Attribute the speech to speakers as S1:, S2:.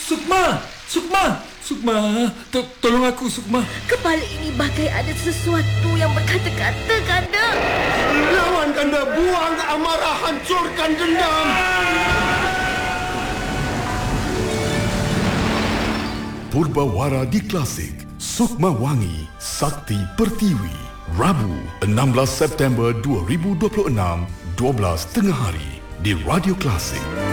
S1: Sukma! Sukma! Sukma! Tolong aku, Sukma.
S2: Kepala ini bagai ada sesuatu yang berkata-kata, Kanda.
S3: Lawan, Kanda. Buang amarah, hancurkan dendam.
S4: Purbawara di Klasik. Sukma Wangi, Sakti Pertiwi. Rabu, 16 September 2026, 12 tengah hari di Radio Klasik.